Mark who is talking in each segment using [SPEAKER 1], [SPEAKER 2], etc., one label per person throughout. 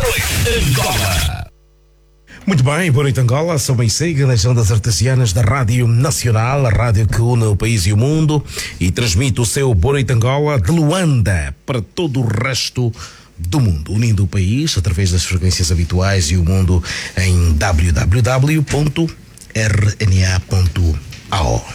[SPEAKER 1] Angola.
[SPEAKER 2] Muito bem, boa noite Angola, sou Bensegue, nas ondas artesianas da Rádio Nacional, a rádio que une o país e o mundo, e transmite o seu Boa Noite Angola de Luanda para todo o resto do mundo, unindo o país através das frequências habituais e o mundo em www.rna.ao.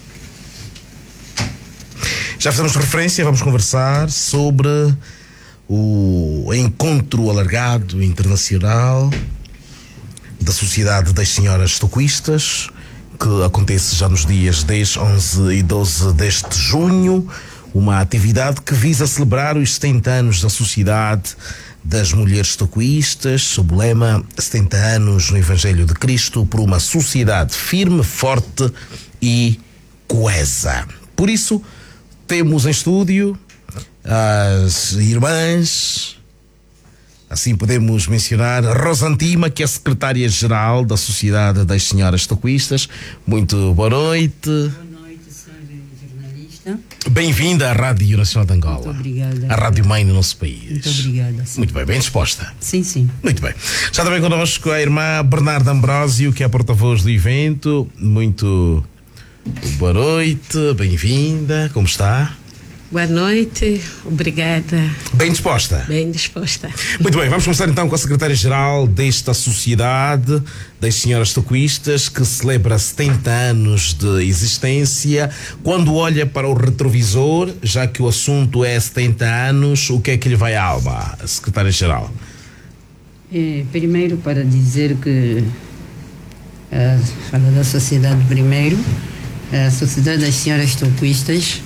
[SPEAKER 2] Já fizemos referência, vamos conversar sobre o encontro alargado internacional da Sociedade das Senhoras Toquistas, que acontece já nos dias 10, 11 e 12 deste junho, uma atividade que visa celebrar os 70 anos da Sociedade das Mulheres Toquistas, sob o lema 70 anos no Evangelho de Cristo por uma sociedade firme, forte e coesa. Por isso, temos em estúdio as irmãs. Assim podemos mencionar Rosa Antima, que é a secretária-geral da Sociedade das Senhoras Toquistas. Muito boa noite.
[SPEAKER 3] Boa noite, senhor jornalista.
[SPEAKER 2] Bem-vinda à Rádio Nacional de Angola.
[SPEAKER 3] Muito obrigada.
[SPEAKER 2] A Rádio Mãe no nosso país.
[SPEAKER 3] Muito obrigada. Sim.
[SPEAKER 2] Muito bem, bem disposta.
[SPEAKER 3] Sim, sim.
[SPEAKER 2] Muito bem. Já também connosco a irmã Bernarda Ambrósio, que é a porta-voz do evento. Muito boa noite, bem-vinda. Como está?
[SPEAKER 4] Boa noite, obrigada.
[SPEAKER 2] Bem disposta?
[SPEAKER 4] Bem disposta.
[SPEAKER 2] Muito bem, vamos começar então com a secretária-geral desta Sociedade das Senhoras Toquistas, que celebra 70 anos de existência. Quando olha para o retrovisor, já que o assunto é 70 anos, o que é que lhe vai à alma, a secretária-geral?
[SPEAKER 3] Primeiro, para dizer que fala da Sociedade primeiro, a Sociedade das Senhoras Toquistas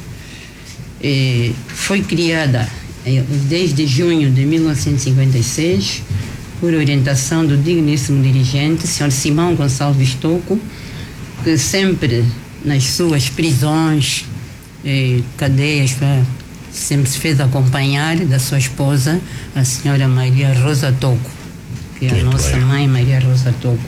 [SPEAKER 3] foi criada desde junho de 1956 por orientação do digníssimo dirigente, Sr. Simão Gonçalves Toco, que sempre nas suas prisões, cadeias, sempre se fez acompanhar da sua esposa, a senhora Maria Rosa Toco, que é a nossa mãe Maria Rosa Toco,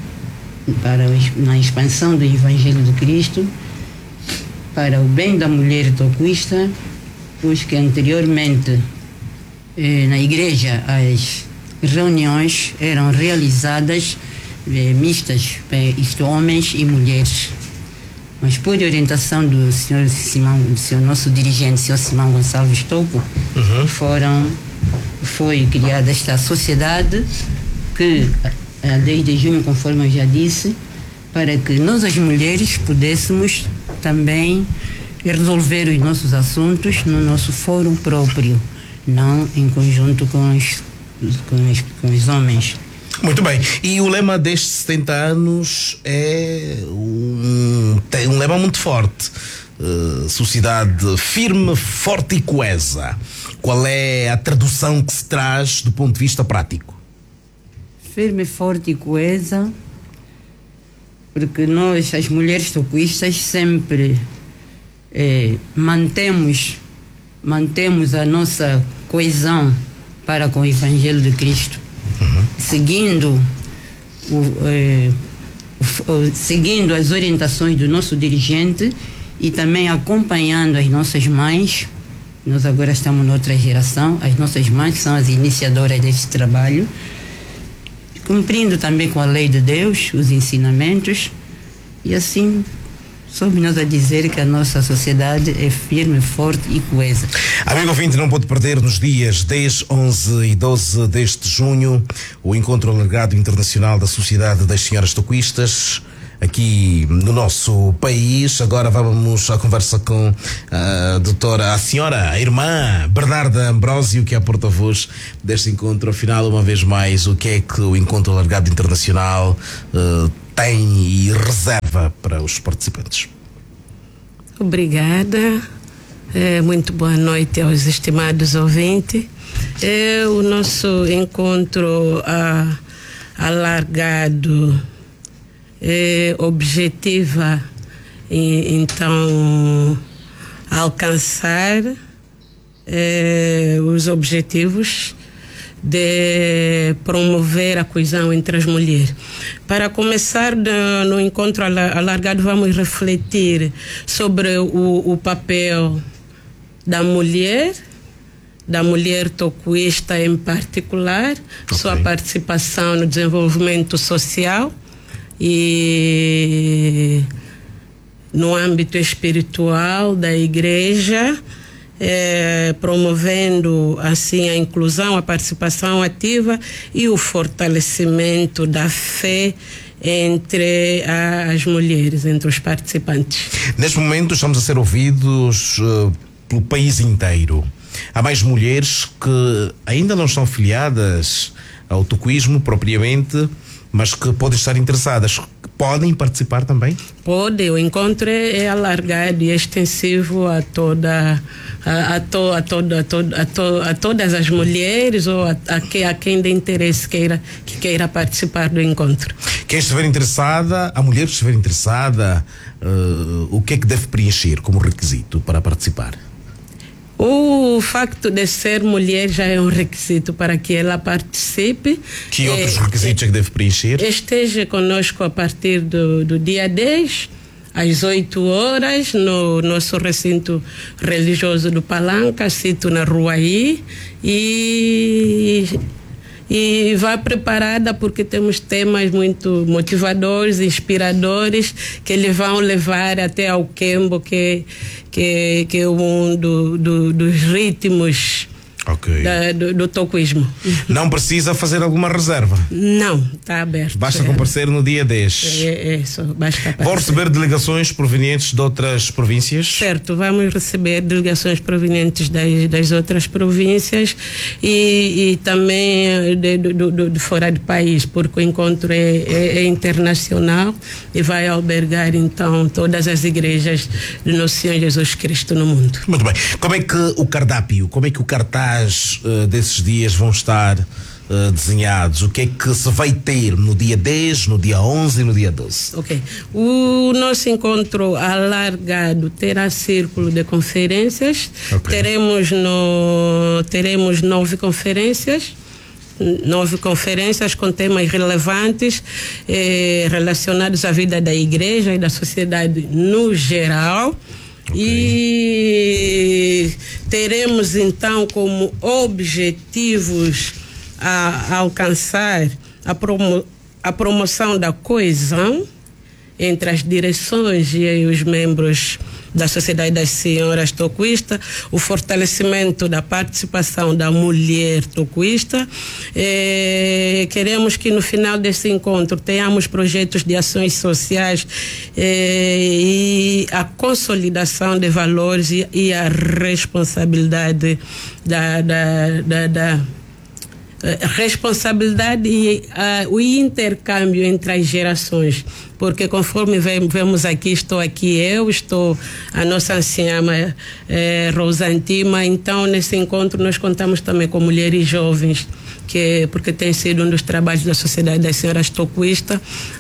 [SPEAKER 3] na expansão do Evangelho de Cristo, para o bem da mulher toquista, pois que anteriormente na igreja as reuniões eram realizadas mistas, isto homens e mulheres. Mas por orientação do senhor Simão, do seu nosso dirigente, senhor Simão Gonçalves Toco, foi criada esta sociedade que desde junho, conforme eu já disse, para que nós as mulheres pudéssemos também resolver os nossos assuntos no nosso fórum próprio, não em conjunto com os homens.
[SPEAKER 2] Muito bem. E o lema destes 70 anos tem um lema muito forte. Sociedade firme, forte e coesa. Qual é a tradução que se traz do ponto de vista prático?
[SPEAKER 3] Firme, forte e coesa, porque nós, as mulheres toquistas, sempre mantemos a nossa coesão para com o Evangelho de Cristo, seguindo as orientações do nosso dirigente e também acompanhando as nossas mães. Nós agora estamos noutra geração, as nossas mães que são as iniciadoras deste trabalho, cumprindo também com a lei de Deus, os ensinamentos, e assim soube nós a dizer que a nossa sociedade é firme, forte e coesa.
[SPEAKER 2] Amigo ouvinte, não pode perder nos dias 10, 11 e 12 deste junho o encontro alargado internacional da Sociedade das Senhoras Toquistas aqui no nosso país. Agora vamos à conversa com a senhora, a irmã Bernarda Ambrósio, que é a porta-voz deste encontro. Afinal, uma vez mais, o que é que o encontro alargado internacional tem e reserva para os participantes?
[SPEAKER 4] Obrigada. Muito boa noite aos estimados ouvintes. O nosso encontro alargado objetiva então alcançar os objetivos de promover a coesão entre as mulheres. Para começar no encontro alargado, vamos refletir sobre o papel da mulher da mulher tocuista em particular, sua participação no desenvolvimento social e no âmbito espiritual da igreja, promovendo assim a inclusão, a participação ativa e o fortalecimento da fé entre as mulheres, entre os participantes.
[SPEAKER 2] Neste momento estamos a ser ouvidos pelo país inteiro. Há mais mulheres que ainda não estão filiadas ao tocuísmo propriamente, mas que podem estar interessadas. Podem participar também?
[SPEAKER 4] Pode. O encontro é alargado e extensivo a todas as mulheres ou a quem de interesse que queira participar do encontro.
[SPEAKER 2] Quem estiver interessada, a mulher que estiver interessada, o que é que deve preencher como requisito para participar?
[SPEAKER 4] O facto de ser mulher já é um requisito para que ela participe.
[SPEAKER 2] Que outros requisitos é que deve preencher?
[SPEAKER 4] Esteja conosco a partir do dia 10, às 8 horas, no nosso recinto religioso do Palanca, sito na Rua I, e vá preparada porque temos temas muito motivadores, inspiradores, que lhe vão levar até ao Quembo, que é o mundo dos ritmos do tocuísmo.
[SPEAKER 2] Não precisa fazer alguma reserva?
[SPEAKER 4] Não, está aberto.
[SPEAKER 2] Basta comparecer no dia 10.
[SPEAKER 4] Só basta aparecer.
[SPEAKER 2] Vão receber delegações provenientes de outras províncias?
[SPEAKER 4] Certo, vamos receber delegações provenientes das outras províncias e também de fora do país, porque o encontro é internacional e vai albergar então todas as igrejas do nosso Senhor Jesus Cristo no mundo.
[SPEAKER 2] Muito bem. Como é que o cardápio, como é que o cartaz desses dias vão estar desenhados? O que é que se vai ter no dia 10, no dia 11 e no dia 12?
[SPEAKER 4] Ok. O nosso encontro alargado terá círculo de conferências. Teremos 9 conferências. 9 conferências com temas relevantes relacionados à vida da igreja e da sociedade no geral. E teremos então como objetivos a alcançar a promoção da coesão entre as direções e os membros da Sociedade das Senhoras Tocuistas, o fortalecimento da participação da mulher tocuista. Queremos que no final desse encontro tenhamos projetos de ações sociais e a consolidação de valores e a responsabilidade responsabilidade e o intercâmbio entre as gerações, porque conforme vemos aqui, estou a nossa anciã Rosa Antima, então nesse encontro nós contamos também com mulheres jovens, porque tem sido um dos trabalhos da Sociedade das Senhoras Tocuistas,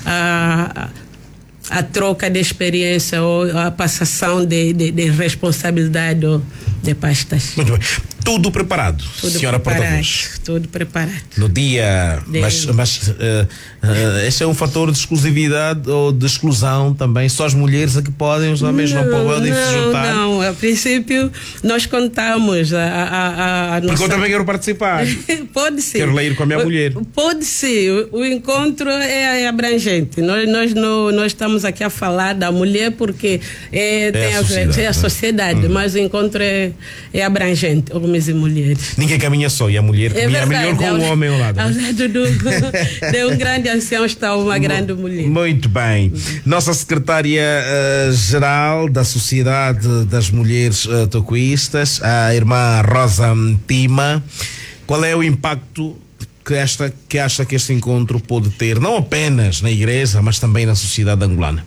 [SPEAKER 4] a troca de experiência ou a passação de responsabilidade de pastas.
[SPEAKER 2] Muito bem. Tudo preparado, senhora porta-voz?
[SPEAKER 4] Tudo preparado.
[SPEAKER 2] No dia... Mas este é um fator de exclusividade ou de exclusão também? Só as mulheres é que podem, os homens não podem se juntar?
[SPEAKER 4] Não, a princípio nós contamos
[SPEAKER 2] Porque eu também quero participar.
[SPEAKER 4] Pode ser.
[SPEAKER 2] Quero lá ir com a minha mulher.
[SPEAKER 4] Pode ser. O encontro é abrangente. Nós estamos aqui a falar da mulher porque tem a sociedade, mas o encontro é abrangente. Homens e mulheres.
[SPEAKER 2] Ninguém caminha só, e a mulher caminha melhor com o homem ao lado.
[SPEAKER 4] Ao lado de um grande ancião está uma grande mulher.
[SPEAKER 2] Muito bem. Nossa secretária-geral da Sociedade das Mulheres Tocuistas, a irmã Rosa Antima, qual é o impacto que acha que este encontro pode ter, não apenas na igreja, mas também na sociedade angolana?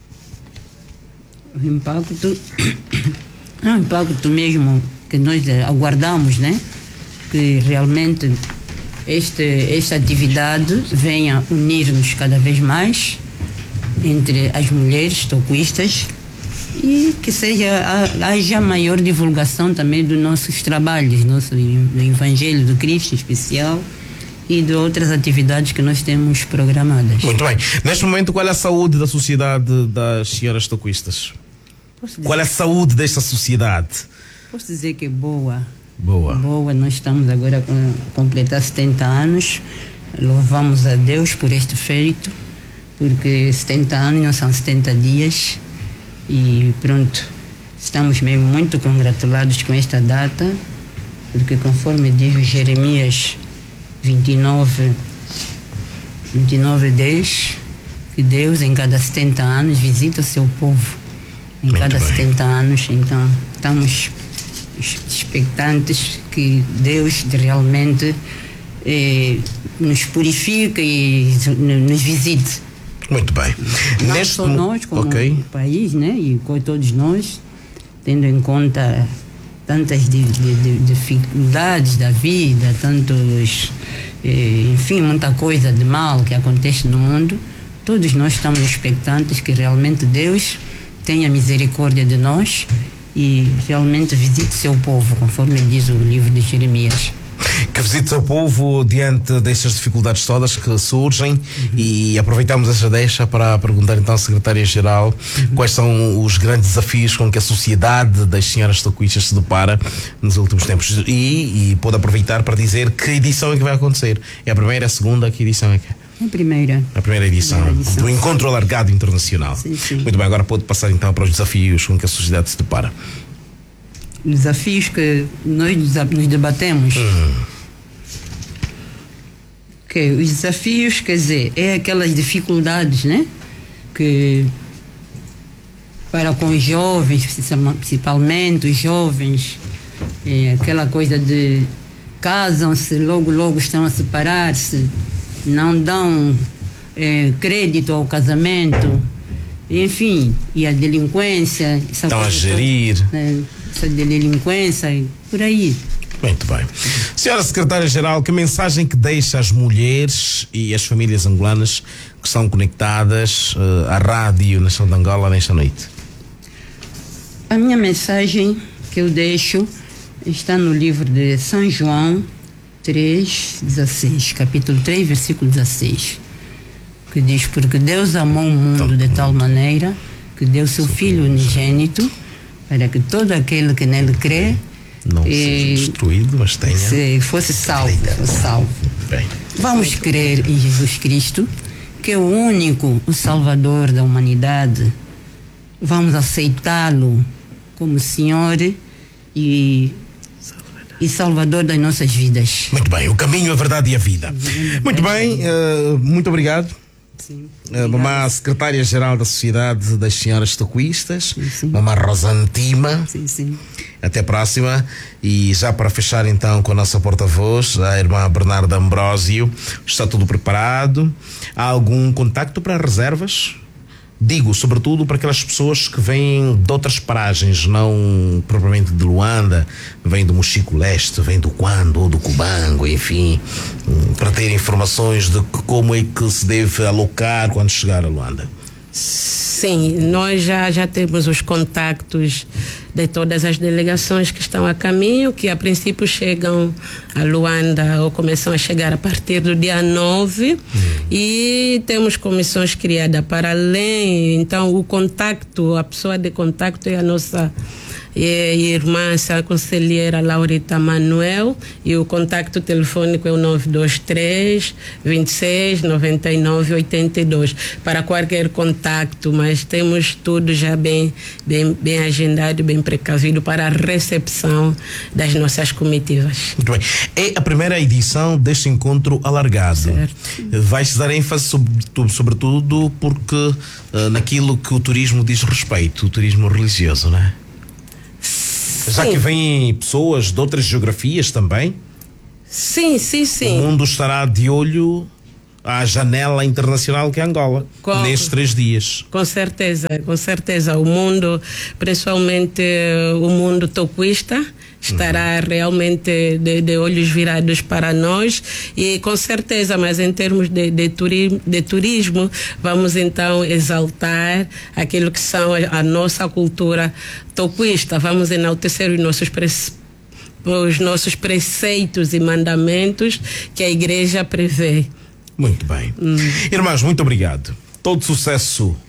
[SPEAKER 3] O impacto é um impacto mesmo que nós aguardamos, né? Que realmente esta atividade venha unir-nos cada vez mais entre as mulheres tocuistas e que haja maior divulgação também dos nossos trabalhos, do Evangelho do Cristo em especial e de outras atividades que nós temos programadas.
[SPEAKER 2] Muito bem. Neste momento, qual é a saúde da sociedade das senhoras tocuistas? Qual é a saúde desta sociedade?
[SPEAKER 3] Posso dizer que é boa.
[SPEAKER 2] Boa.
[SPEAKER 3] Boa, nós estamos agora a completar 70 anos. Louvamos a Deus por este feito, porque 70 anos não são 70 dias. E pronto, estamos mesmo muito congratulados com esta data, porque conforme diz o Jeremias 29:10, que Deus em cada 70 anos visita o seu povo. Em
[SPEAKER 2] Muito
[SPEAKER 3] cada
[SPEAKER 2] bem.
[SPEAKER 3] 70 anos, então estamos expectantes que Deus realmente nos purifique e nos visite.
[SPEAKER 2] Muito bem.
[SPEAKER 3] Não só nós, como o país, né? E com todos nós, tendo em conta tantas dificuldades da vida, tantos, enfim, muita coisa de mal que acontece no mundo, todos nós estamos expectantes que realmente Deus tenha misericórdia de nós e realmente visite seu povo, conforme diz o livro de Jeremias.
[SPEAKER 2] Que visite o povo diante destas dificuldades todas que surgem. E aproveitamos esta deixa para perguntar então à Secretária-Geral quais são os grandes desafios com que a sociedade das senhoras toquistas se depara nos últimos tempos, e pode aproveitar para dizer que edição é que vai acontecer. É a primeira, a segunda, que edição é que é?
[SPEAKER 3] A primeira
[SPEAKER 2] edição do Encontro Alargado Internacional.
[SPEAKER 3] Sim.
[SPEAKER 2] Muito bem, agora pode passar então para os desafios com que a sociedade se depara.
[SPEAKER 3] Desafios que nós nos debatemos. Que os desafios, quer dizer, é aquelas dificuldades, né? Que para com os jovens, principalmente os jovens, aquela coisa de casam-se, logo estão a separar-se, não dão crédito ao casamento, enfim, e a delinquência.
[SPEAKER 2] Estão a gerir.
[SPEAKER 3] Essa delinquência, e por aí.
[SPEAKER 2] Muito bem. Senhora Secretária-Geral, que mensagem que deixa às mulheres e às famílias angolanas que estão conectadas à Rádio Nacional de Angola nesta noite?
[SPEAKER 3] A minha mensagem que eu deixo está no livro de São João 3:16, capítulo 3, versículo 16, que diz: porque Deus amou o mundo de tal maneira que deu seu Filho unigênito, para que todo aquele que nele crê
[SPEAKER 2] não seja destruído, mas tenha
[SPEAKER 3] fosse salvo.
[SPEAKER 2] Bem.
[SPEAKER 3] Vamos crer em Jesus Cristo, que é o único, o Salvador da humanidade. Vamos aceitá-lo como Senhor e Salvador das nossas vidas.
[SPEAKER 2] Muito bem, o caminho, a verdade e a vida. Muito bem, muito obrigado.
[SPEAKER 3] Sim.
[SPEAKER 2] Mamã Secretária-Geral da Sociedade das Senhoras Toquistas,
[SPEAKER 3] Sim.
[SPEAKER 2] Mamã Rosane Tima.
[SPEAKER 3] Sim.
[SPEAKER 2] Até a próxima. E já para fechar então com a nossa porta-voz, a irmã Bernarda Ambrósio, está tudo preparado? Há algum contacto para reservas? Digo, sobretudo para aquelas pessoas que vêm de outras paragens, não propriamente de Luanda, vêm do Mochico Leste, vêm do Quando ou do Cubango, enfim, para ter informações de como é que se deve alocar quando chegar a Luanda.
[SPEAKER 4] Sim, nós já temos os contactos de todas as delegações que estão a caminho, que a princípio chegam a Luanda ou começam a chegar a partir do dia 9, e temos comissões criadas para além. Então o contacto, a pessoa de contacto é a nossa irmã, a conselheira Laurita Manuel, e o contacto telefônico é o 923 26 99 82 para qualquer contacto, mas temos tudo já bem agendado, bem precavido para a recepção das nossas comitivas.
[SPEAKER 2] Muito bem. É a primeira edição deste encontro alargado.
[SPEAKER 4] Certo.
[SPEAKER 2] Vai-se dar ênfase sobretudo porque naquilo que o turismo diz respeito, o turismo religioso, não é? Já que vêm pessoas de outras geografias também?
[SPEAKER 4] Sim.
[SPEAKER 2] O mundo estará de olho à janela internacional que é Angola, nestes 3 dias.
[SPEAKER 4] Com certeza. O mundo, principalmente o mundo toquista, estará realmente de olhos virados para nós, e com certeza, mas em termos de turismo, vamos então exaltar aquilo que são a nossa cultura toquista, vamos enaltecer os nossos preceitos e mandamentos que a igreja prevê.
[SPEAKER 2] Muito bem. Irmãos, muito obrigado. Todo sucesso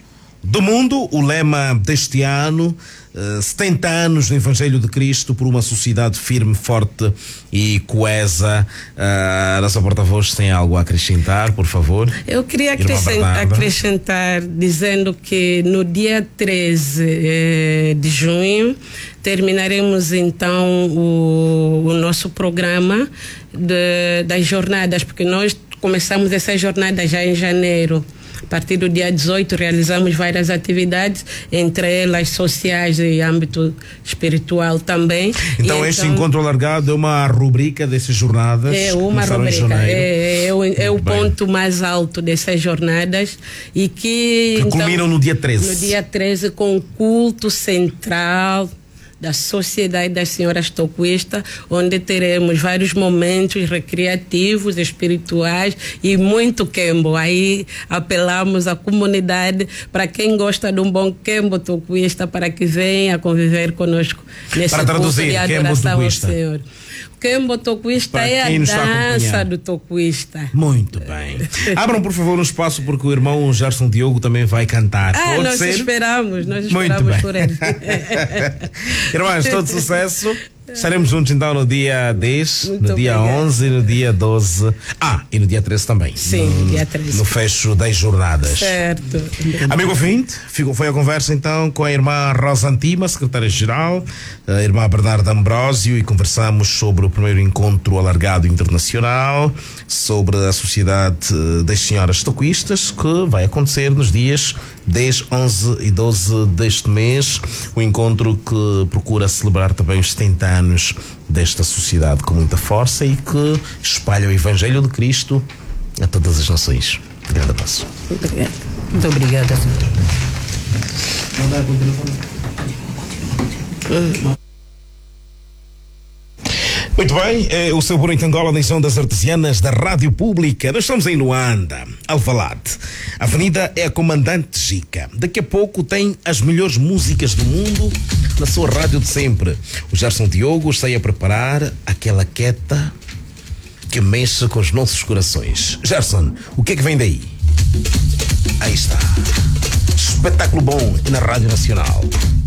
[SPEAKER 2] do mundo. O lema deste ano, 70 anos do Evangelho de Cristo por uma sociedade firme, forte e coesa. A nossa porta-voz tem algo a acrescentar, por favor?
[SPEAKER 4] Eu queria acrescentar dizendo que no dia 13 de junho terminaremos então o nosso programa das jornadas, porque nós começamos essas jornadas já em janeiro. A partir do dia 18 realizamos várias atividades, entre elas sociais e âmbito espiritual também.
[SPEAKER 2] Então este encontro alargado é uma rubrica dessas jornadas?
[SPEAKER 4] É uma rubrica, é o ponto mais alto dessas jornadas e que
[SPEAKER 2] culminam no dia 13.
[SPEAKER 4] No dia 13 com o culto central da Sociedade das Senhoras Toquistas, onde teremos vários momentos recreativos, espirituais e muito quembo. Aí apelamos à comunidade, para quem gosta de um bom quembo toquista, para que venha conviver conosco nesse culto de adoração ao Senhor. Quembo toquista é a dança do toquista.
[SPEAKER 2] Muito bem. Abram, por favor, um espaço, porque o irmão Gerson Diogo também vai cantar. Pode
[SPEAKER 4] nós
[SPEAKER 2] ser?
[SPEAKER 4] esperamos por ele.
[SPEAKER 2] Irmãs, todo sucesso. Estaremos juntos então no dia 10,
[SPEAKER 4] Muito
[SPEAKER 2] no dia
[SPEAKER 4] obrigada.
[SPEAKER 2] 11, no dia 12. E no dia 13 também.
[SPEAKER 4] Sim, no dia 13.
[SPEAKER 2] No fecho das jornadas.
[SPEAKER 4] Certo.
[SPEAKER 2] Amigo ouvinte, foi a conversa então com a irmã Rosa Antima, secretária-geral, a irmã Bernarda Ambrósio, e conversamos sobre o primeiro encontro alargado internacional, sobre a Sociedade das Senhoras Toquistas, que vai acontecer nos dias 10, 11 e 12 deste mês. O encontro que procura celebrar também os 70 anos desta sociedade com muita força e que espalha o Evangelho de Cristo a todas as nações. Grande abraço.
[SPEAKER 3] Muito obrigada.
[SPEAKER 2] Muito bem, o seu Bonito Angola na edição das Artesianas da Rádio Pública. Nós estamos em Luanda, Alvalade. A avenida é a Comandante Jica. Daqui a pouco tem as melhores músicas do mundo na sua rádio de sempre. O Gerson Diogo está a preparar aquela queta que mexe com os nossos corações. Gerson, o que é que vem daí? Aí está. Espetáculo bom na Rádio Nacional.